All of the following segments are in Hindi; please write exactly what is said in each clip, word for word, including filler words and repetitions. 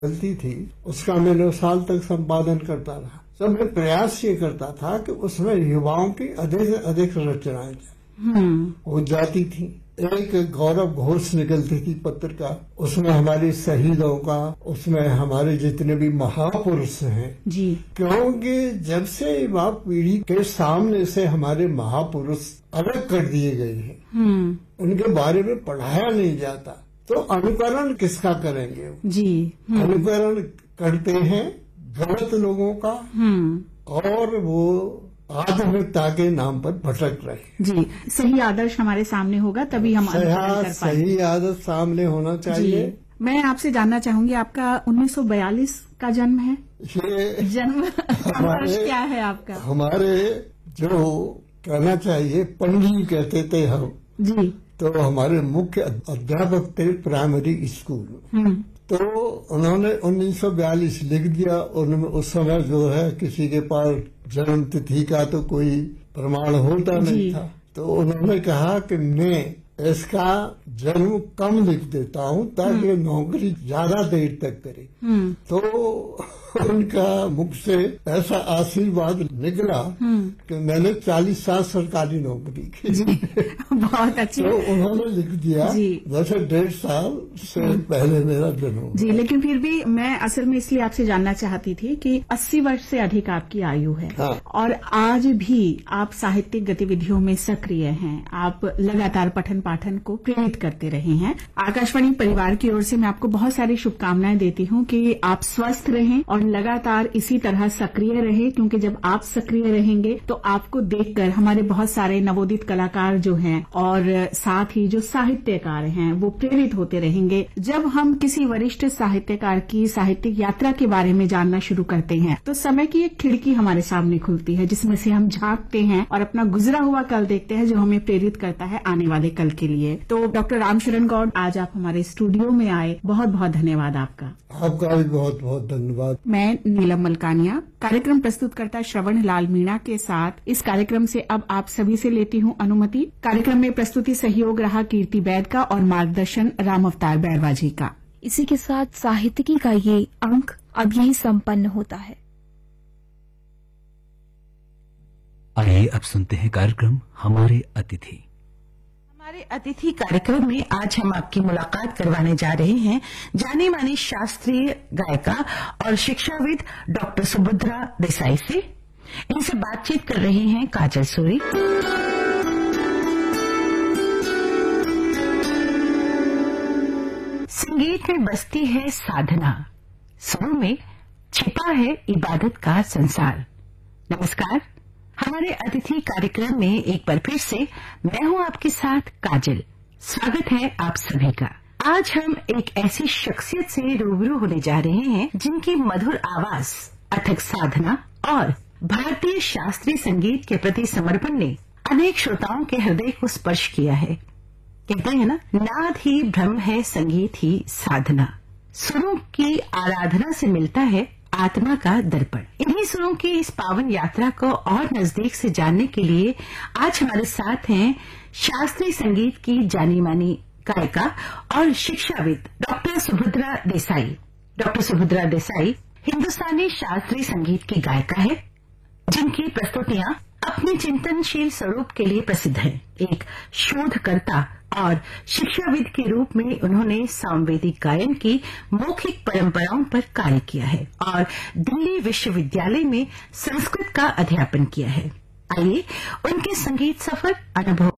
गलती थी उसका मैं नौ साल तक संपादन करता रहा। तो मैं प्रयास ये करता था कि उसमें युवाओं की अधिक से अधिक रचनाएं हो जाती थी। एक गौरव घोष निकलती थी पत्र का, उसमें हमारे शहीदों का, उसमें हमारे जितने भी महापुरुष हैं जी, क्योंकि जब से युवा पीढ़ी के सामने से हमारे महापुरुष अलग कर दिए गए हैं, उनके बारे में पढ़ाया नहीं जाता, तो अनुकरण किसका करेंगे जी। अनुकरण करते हैं गलत लोगों का और वो आधुनिकता के नाम पर भटक रहे जी। सही आदर्श हमारे सामने होगा तभी हम अनुकरण कर पाएंगे। सही आदर्श सामने होना चाहिए। मैं आपसे जानना चाहूंगी आपका उन्नीस सौ बयालीस का जन्म है, ये जन्म वर्ष क्या है आपका? हमारे जो कहना चाहिए पंडित कहते थे हम जी, तो हमारे मुख्य अध्यापक थे प्राइमरी स्कूल, तो उन्होंने उन्नीस सौ बयालीस लिख दिया। उनमें उस समय जो है किसी के पास जन्म तिथि का तो कोई प्रमाण होता नहीं था, तो उन्होंने कहा कि मैं इसका जन्म कम लिख देता हूँ ताकि नौकरी ज्यादा देर तक करे। तो उनका मुख से ऐसा आशीर्वाद निकला कि मैंने चालीस साल सरकारी नौकरी की। बहुत अच्छी। तो उन्होंने लिख दिया वैसे डेढ़ साल से पहले मेरा जन्म जी। लेकिन फिर भी मैं असल में इसलिए आपसे जानना चाहती थी कि अस्सी वर्ष से अधिक आपकी आयु है हाँ। और आज भी आप साहित्यिक गतिविधियों में सक्रिय हैं, आप लगातार पठन पाठन को प्रेरित करते रहे हैं। आकाशवाणी परिवार की ओर से मैं आपको बहुत सारी शुभकामनाएं देती हूँ कि आप स्वस्थ रहें और लगातार इसी तरह सक्रिय रहे, क्योंकि जब आप सक्रिय रहेंगे तो आपको देखकर हमारे बहुत सारे नवोदित कलाकार जो हैं और साथ ही जो साहित्यकार हैं वो प्रेरित होते रहेंगे। जब हम किसी वरिष्ठ साहित्यकार की साहित्यिक यात्रा के बारे में जानना शुरू करते हैं तो समय की एक खिड़की हमारे सामने खुलती है जिसमें से हम झांकते हैं और अपना गुजरा हुआ कल देखते हैं जो हमें प्रेरित करता है आने वाले कल के लिए। तो डॉक्टर रामशरण गौड़, आज आप हमारे स्टूडियो में आए, बहुत बहुत धन्यवाद आपका। आपका भी बहुत बहुत धन्यवाद। मैं नीलम मलकानिया, कार्यक्रम प्रस्तुतकर्ता श्रवण लाल मीणा के साथ इस कार्यक्रम से अब आप सभी से लेती हूँ अनुमति। कार्यक्रम में प्रस्तुति सहयोग रहा कीर्ति बैद का और मार्गदर्शन राम अवतार बैरवा जी का। इसी के साथ साहित्यिकी का ये अंक अब यही संपन्न होता है। आइए अब सुनते हैं कार्यक्रम हमारे अतिथि। हमारे अतिथि कार्यक्रम में आज हम आपकी मुलाकात करवाने जा रहे हैं जानी मानी शास्त्रीय गायिका और शिक्षाविद डॉक्टर सुभद्रा देसाई से। इनसे बातचीत कर रहे हैं काजल सूरी। संगीत में बसती है साधना, सुरों में छिपा है इबादत का संसार। नमस्कार, हमारे अतिथि कार्यक्रम में एक बार फिर से मैं हूं आपके साथ काजल। स्वागत है आप सभी का। आज हम एक ऐसी शख्सियत से रूबरू होने जा रहे हैं जिनकी मधुर आवाज, अथक साधना और भारतीय शास्त्रीय संगीत के प्रति समर्पण ने अनेक श्रोताओं के हृदय को स्पर्श किया है। कहते हैं ना, नाद ही ब्रह्म है, संगीत ही साधना। सुरों की आराधना से मिलता है आत्मा का दर्पण। इन्हीं सुरों की इस पावन यात्रा को और नजदीक से जानने के लिए आज हमारे साथ हैं शास्त्रीय संगीत की जानी मानी गायिका और शिक्षाविद डॉक्टर सुभद्रा देसाई। डॉक्टर सुभद्रा देसाई हिंदुस्तानी शास्त्रीय संगीत की गायिका है जिनकी प्रस्तुतियां अपने चिंतनशील स्वरूप के लिए प्रसिद्ध हैं। एक शोधकर्ता और शिक्षाविद के रूप में उन्होंने सामवेदी गायन की मौखिक परंपराओं पर कार्य किया है और दिल्ली विश्वविद्यालय में संस्कृत का अध्यापन किया है। आइए उनके संगीत सफर अनुभव।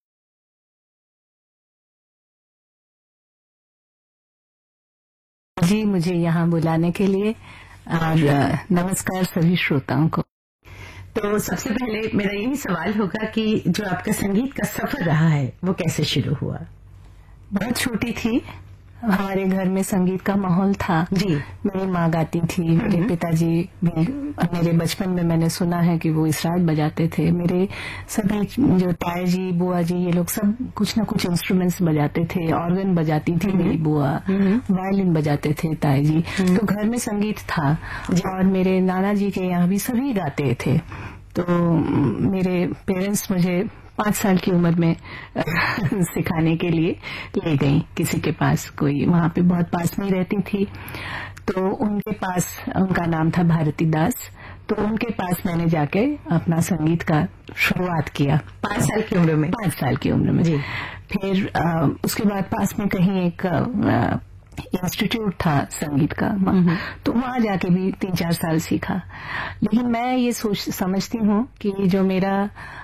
जी, मुझे यहाँ बुलाने के लिए और नमस्कार सभी श्रोताओं को। तो सबसे पहले मेरा यही सवाल होगा कि जो आपका संगीत का सफर रहा है वो कैसे शुरू हुआ? बहुत छोटी थी, हमारे घर में संगीत का माहौल था जी। मेरी माँ गाती थी, मेरे पिताजी भी। मेरे बचपन में मैंने सुना है कि वो इसरात बजाते थे। मेरे सभी जो ताए जी, बुआ जी, ये लोग सब कुछ न कुछ इंस्ट्रूमेंट्स बजाते थे। ऑर्गन बजाती थी मेरी बुआ, वायलिन बजाते थे ताए जी। तो घर में संगीत था और मेरे नाना जी के यहाँ भी सभी गाते थे। तो मेरे पेरेंट्स मुझे पांच साल की उम्र में सिखाने के लिए ले गई किसी के पास, कोई वहां पे बहुत पास में रहती थी। तो उनके पास, उनका नाम था भारती दास, तो उनके पास मैंने जाके अपना संगीत का शुरुआत किया पांच साल की उम्र में। पांच साल की उम्र में जी। फिर आ, उसके बाद पास में कहीं एक आ, इंस्टीट्यूट था संगीत का, तो वहां जाके भी तीन चार साल सीखा। लेकिन मैं ये सोच समझती हूँ कि जो मेरा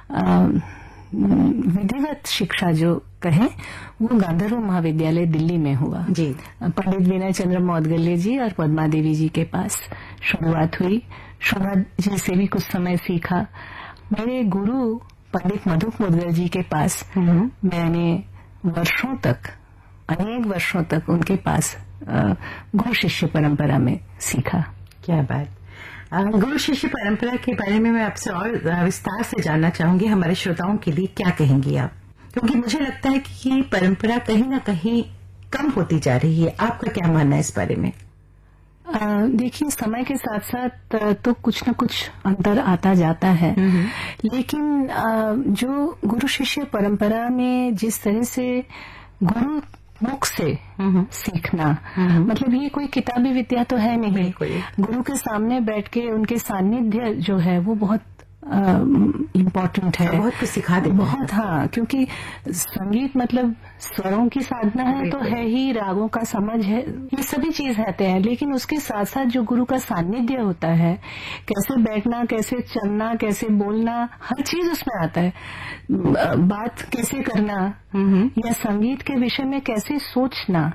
विधिवत शिक्षा जो कहें वो गांधर्व महाविद्यालय दिल्ली में हुआ जी। पंडित विनय चंद्र मौदगल्य जी और पद्मा देवी जी के पास शुरुआत हुई। शोभा जी से भी कुछ समय सीखा। मेरे गुरु पंडित मधुक मुदगल जी के पास मैंने वर्षों तक, अनेक वर्षों तक उनके पास गुरु शिष्य परंपरा में सीखा। क्या बात। गुरु शिष्य परंपरा के बारे में मैं आपसे और विस्तार से जानना चाहूंगी। हमारे श्रोताओं के लिए क्या कहेंगी आप, क्योंकि मुझे लगता है कि ये परंपरा कहीं ना कहीं कम होती जा रही है। आपका क्या मानना है इस बारे में? देखिए, समय के साथ साथ तो कुछ न कुछ अंतर आता जाता है, लेकिन जो गुरु शिष्य परंपरा में जिस तरह से गुरु मुख से सीखना, मतलब ये कोई किताबी विद्या तो है नहीं। गुरु के सामने बैठ के उनके सानिध्य जो है वो बहुत इम्पोर्टेंट है, बहुत कुछ सिखा देता बहुत। हाँ, क्योंकि संगीत मतलब स्वरों की साधना है तो है ही, रागों का समझ है, ये सभी चीज रहते हैं। लेकिन उसके साथ साथ जो गुरु का सानिध्य होता है, कैसे बैठना, कैसे चलना, कैसे बोलना, हर चीज उसमें आता है। बात कैसे करना या संगीत के विषय में कैसे सोचना,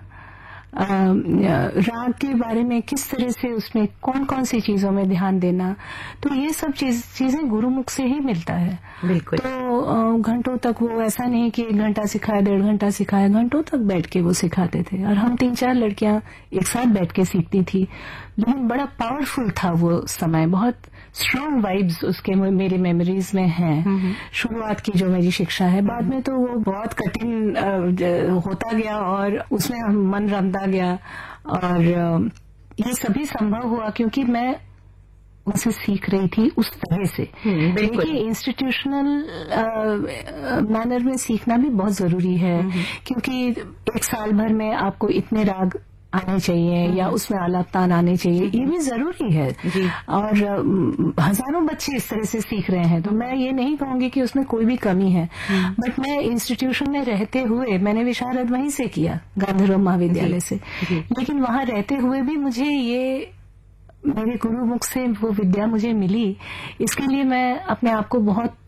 राग के बारे में किस तरह से उसमें कौन कौन सी चीजों में ध्यान देना, तो ये सब चीज चीजें गुरुमुख से ही मिलता है। बिल्कुल। तो घंटों तक वो ऐसा नहीं कि एक घंटा सिखाया, डेढ़ घंटा सिखाया, घंटों तक बैठ के वो सिखाते थे। और हम तीन चार लड़कियां एक साथ बैठ के सीखती थी, लेकिन बड़ा पावरफुल था वो समय। बहुत स्ट्रॉन्ग वाइब्स उसके मेरी मेमोरीज में हैं। शुरुआत की जो मेरी शिक्षा है, बाद में तो वो बहुत कठिन होता गया और उसमें हम मन रमता गया। और ये सभी संभव हुआ क्योंकि मैं उनसे सीख रही थी उस तरह से। देखिए, इंस्टीट्यूशनल मैनर में सीखना भी बहुत जरूरी है, क्योंकि एक साल भर में आपको इतने राग आने चाहिए या उसमें आलाप तान आने चाहिए, ये भी जरूरी है। और हजारों बच्चे इस तरह से सीख रहे हैं, तो मैं ये नहीं कहूंगी कि उसमें कोई भी कमी है। बट मैं इंस्टीट्यूशन में रहते हुए, मैंने विशारद वहीं से किया, गांधर्व महाविद्यालय से, लेकिन वहां रहते हुए भी मुझे ये मेरे गुरु मुख से वो विद्या मुझे मिली। इसके लिए मैं अपने आप को बहुत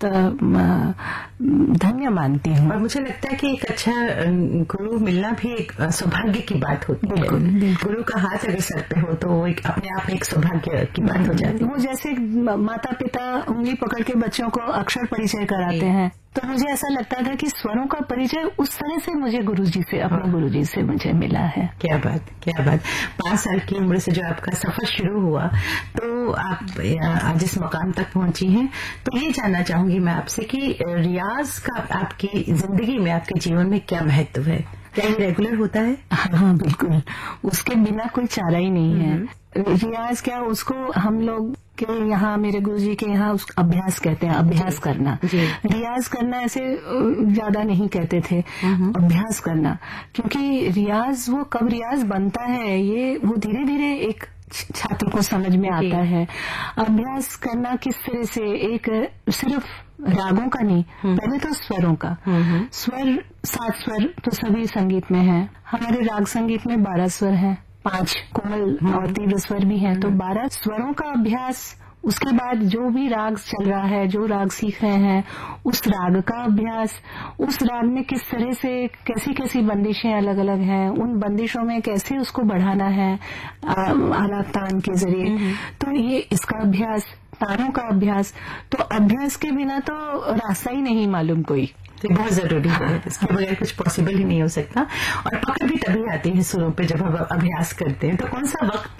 धन्य मानती हूँ। और मुझे लगता है कि एक अच्छा गुरु मिलना भी एक सौभाग्य की बात होती है। गुरु का हाथ अगर सर पे हो तो वो एक अपने आप एक सौभाग्य की बात हो जाती है। वो जैसे माता पिता उंगली पकड़ के बच्चों को अक्षर परिचय कराते हैं, तो मुझे ऐसा लगता था कि स्वरों का परिचय उस तरह से मुझे गुरुजी से, अपने गुरुजी से मुझे मिला है। क्या बात, क्या बात। पांच साल की उम्र से जो आपका सफर शुरू हुआ, तो आप आज इस मकाम तक पहुंची हैं, तो ये जानना चाहूंगी मैं आपसे कि रियाज का आपकी जिंदगी में, आपके जीवन में क्या महत्व है? क्या ये रेगुलर होता है? हाँ, बिल्कुल, उसके बिना कोई चारा ही नहीं है। रियाज क्या, उसको हम लोग के यहाँ, मेरे गुरुजी के यहाँ उस अभ्यास कहते हैं, अभ्यास करना। रियाज करना ऐसे ज्यादा नहीं कहते थे, अभ्यास करना, क्योंकि रियाज वो कब रियाज बनता है ये वो धीरे धीरे एक छात्र को समझ में आता है। अभ्यास करना किस तरह से, एक सिर्फ रागों का नहीं, पहले तो स्वरों का। स्वर, सात स्वर तो सभी संगीत में है। हमारे राग संगीत में बारह स्वर हैं, पांच कोमल और तीव्र स्वर भी हैं, तो बारह स्वरों का अभ्यास। उसके बाद जो भी राग चल रहा है, जो राग सीख रहे हैं, उस राग का अभ्यास। उस राग में किस तरह से कैसी कैसी बंदिशें अलग अलग हैं, उन बंदिशों में कैसे उसको बढ़ाना है आलाप तान के जरिए, तो ये इसका अभ्यास, तारों का अभ्यास। तो अभ्यास के बिना तो रास्ता ही नहीं मालूम कोई, तो बहुत जरूरी है, इसके बगैर कुछ पॉसिबल ही नहीं हो सकता। और पकड़ भी तभी आती है सुरों पे जब हम अभ्यास करते हैं। तो कौन सा वक्त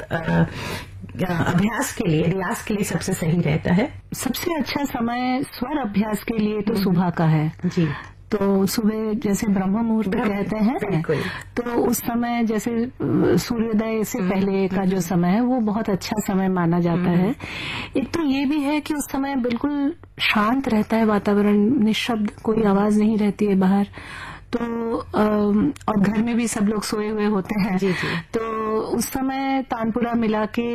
अभ्यास के लिए, रियाज के लिए सबसे सही रहता है? सबसे अच्छा समय स्वर अभ्यास के लिए तो सुबह का है जी। तो सुबह जैसे ब्रह्म मुहूर्त कहते हैं, तो उस समय जैसे सूर्योदय से पहले का जो समय है वो बहुत अच्छा समय माना जाता है। एक तो ये भी है कि उस समय बिल्कुल शांत रहता है वातावरण, निशब्द, कोई आवाज नहीं रहती है बाहर, तो और घर में भी सब लोग सोए हुए होते हैं, जी जी। तो उस समय तानपुरा मिला के